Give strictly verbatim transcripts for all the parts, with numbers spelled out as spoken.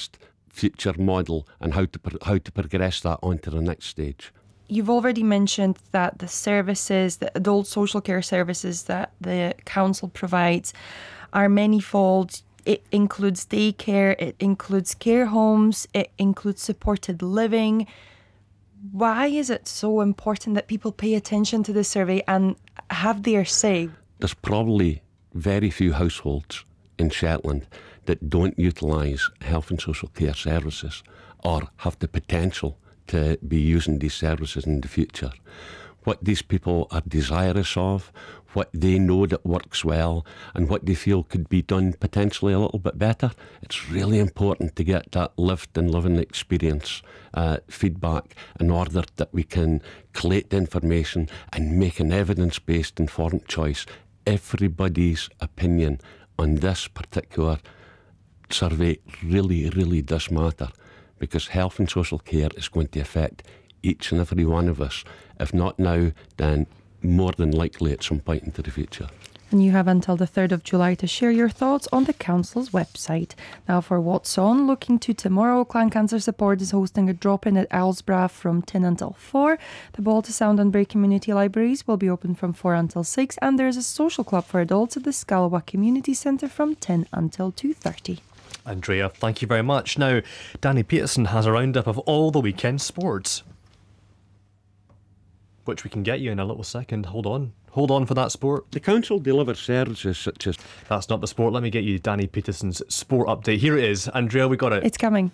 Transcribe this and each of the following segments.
focused future model and how to how to progress that onto the next stage. You've already mentioned that the services, the adult social care services that the council provides are manifold. It includes daycare, it includes care homes, it includes supported living. Why is it so important that people pay attention to this survey and have their say? There's probably very few households in Shetland that don't utilise health and social care services or have the potential to be using these services in the future. What these people are desirous of, what they know that works well, and what they feel could be done potentially a little bit better. It's really important to get that lived and living experience uh, feedback in order that we can collate information and make an evidence-based informed choice. Everybody's opinion on this particular survey really, really does matter, because health and social care is going to affect each and every one of us. If not now, then more than likely at some point into the future. And you have until the third of July to share your thoughts on the council's website. Now for What's On, looking to tomorrow, Clan Cancer Support is hosting a drop-in at Owlsborough from ten until four. The Balta Sound and Bray Community Libraries will be open from four until six, and there is a social club for adults at the Scalawa Community Centre from ten until two thirty. Andrea, thank you very much. Now, Danny Peterson has a roundup of all the weekend sports, which we can get you in a little second. Hold on. Hold on for that sport. The council delivers services such as... That's not the sport. Let me get you Danny Peterson's sport update. Here it is. Andrea, we got it. It's coming.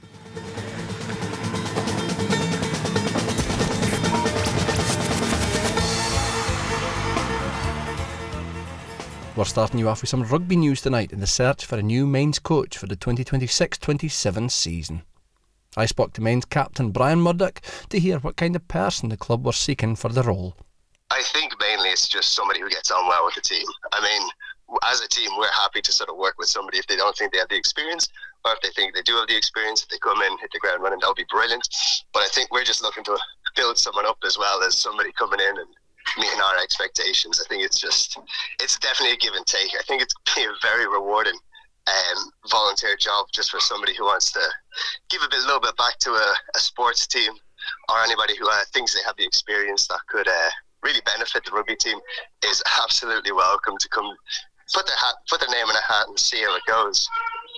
We're starting you off with some rugby news tonight in the search for a new men's coach for the twenty twenty-six twenty-seven season. I spoke to men's captain Brian Murdoch to hear what kind of person the club were seeking for the role. I think mainly it's just somebody who gets on well with the team. I mean, as a team, we're happy to sort of work with somebody if they don't think they have the experience, or if they think they do have the experience, if they come in, hit the ground running, that'll be brilliant. But I think we're just looking to build someone up as well as somebody coming in and meeting our expectations. I think it's just, it's definitely a give and take. I think it's been a very rewarding um, volunteer job just for somebody who wants to give a bit, little bit back to a, a sports team, or anybody who uh, thinks they have the experience that could uh, really benefit the rugby team is absolutely welcome to come put their hat, put their name in a hat and see how it goes.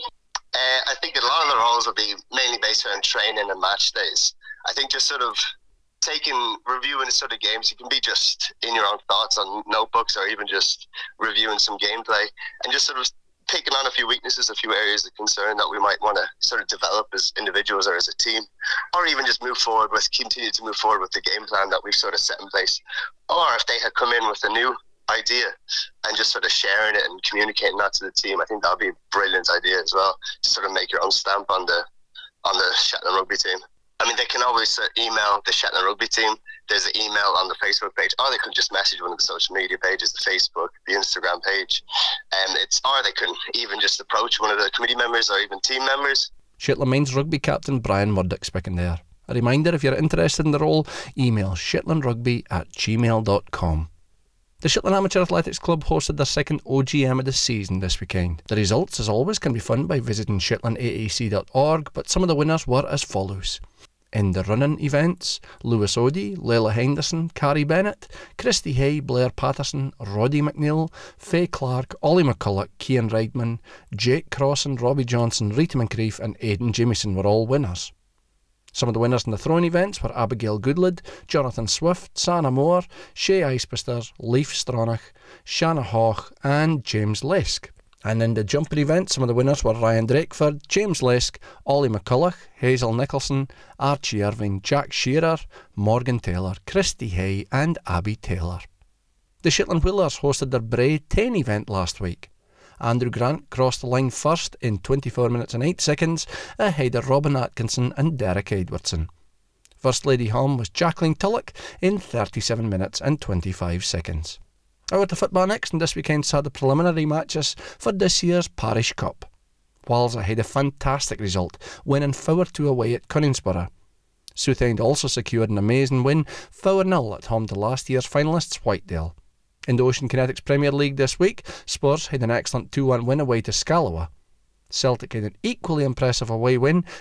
Uh, I think a lot of the roles will be mainly based around training and match days. I think just sort of taking, reviewing the sort of games, you can be just in your own thoughts on notebooks, or even just reviewing some gameplay and just sort of taking on a few weaknesses, a few areas of concern that we might want to sort of develop as individuals or as a team, or even just move forward with, continue to move forward with the game plan that we've sort of set in place. Or if they had come in with a new idea and just sort of sharing it and communicating that to the team, I think that would be a brilliant idea as well, to sort of make your own stamp on the on the Shetland rugby team. I mean, they can always uh, email the Shetland rugby team. There's an email on the Facebook page, or they can just message one of the social media pages, the Facebook, the Instagram page. Um, it's Or they can even just approach one of the committee members or even team members. Shetland Men's rugby captain Brian Murdoch speaking there. A reminder, if you're interested in the role, email shetlandragby at gmail dot com. The Shetland Amateur Athletics Club hosted their second O G M of the season this weekend. The results, as always, can be found by visiting shetland a a c dot org, but some of the winners were as follows. In the running events, Lewis Odie, Layla Henderson, Carrie Bennett, Christy Hay, Blair Patterson, Roddy McNeil, Faye Clark, Ollie McCulloch, Cian Reidman, Jake Crossan, Robbie Johnson, Rita McCreef and Aidan Jamieson were all winners. Some of the winners in the throwing events were Abigail Goodlid, Jonathan Swift, Sana Moore, Shay Icebusters, Leif Stronach, Shanna Hoch and James Lesk. And in the jumper event, some of the winners were Ryan Drakeford, James Lesk, Ollie McCulloch, Hazel Nicholson, Archie Irving, Jack Shearer, Morgan Taylor, Christy Hay and Abby Taylor. The Shetland Wheelers hosted their Bray ten event last week. Andrew Grant crossed the line first in twenty-four minutes and eight seconds, ahead of Robin Atkinson and Derek Edwardson. First Lady home was Jacqueline Tulloch in thirty-seven minutes and twenty-five seconds. Over to football next, and this weekend saw the preliminary matches for this year's Parish Cup. Walsall had a fantastic result, winning four two away at Coningsborough. Southend also secured an amazing win, four nil at home to last year's finalists Whitedale. In the Ocean Kinetics Premier League this week, Spurs had an excellent two one win away to Scalawa. Celtic had an equally impressive away win,